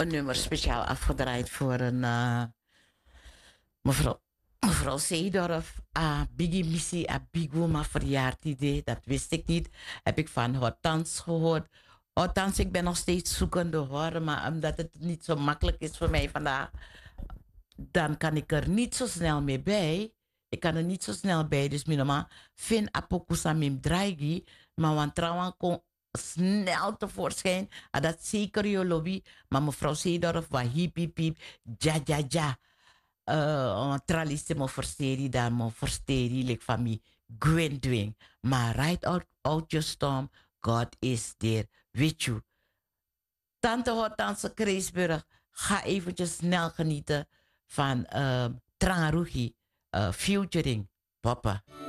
een nummer speciaal afgedraaid voor een mevrouw, mevrouw Zeedorf. Biggie Missie, Big Woman verjaard idee. Dat wist ik niet. Heb ik van Hortans gehoord. Hortans, ik ben nog steeds zoekende hoor. Maar omdat het niet zo makkelijk is voor mij vandaag, dan kan ik er niet zo snel mee bij. Ik kan er niet zo snel bij. Dus minoma fin apokusa mim draigi. Maar want trouwens kon snel tevoorschijn. Dat zeker je lobby. Maar mevrouw Zeedorf, wat hiep hiep hiep. Ja ja ja. Tralissimo versteri dan mo versteri lik van mi Gwendwing. Maar right out your storm. God is there with you. Tante Hortense Kreesburg, ga eventjes snel genieten van Trangarugi featuring Papa.